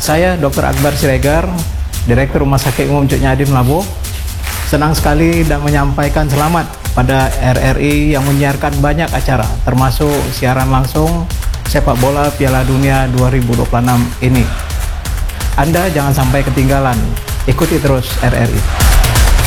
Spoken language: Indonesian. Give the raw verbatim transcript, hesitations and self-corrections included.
Saya dokter Akbar Siregar, Direktur Rumah Sakit Umum Cuk Nyadim Labuh. Senang sekali dan menyampaikan selamat pada R R I yang menyiarkan banyak acara, termasuk siaran langsung sepak bola Piala Dunia dua ribu dua puluh enam ini. Anda jangan sampai ketinggalan, ikuti terus R R I.